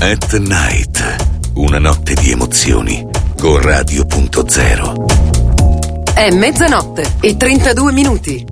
At Night, una notte di emozioni con Radio.0. È mezzanotte e 32 minuti.